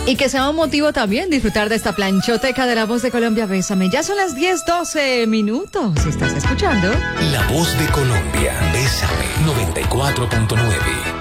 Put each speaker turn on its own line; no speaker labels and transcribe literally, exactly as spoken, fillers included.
Y que sea un motivo también disfrutar de esta planchoteca de La Voz de Colombia. Bésame. Ya son las diez doce minutos. Si estás escuchando
La Voz de Colombia. Bésame. noventa y cuatro punto nueve.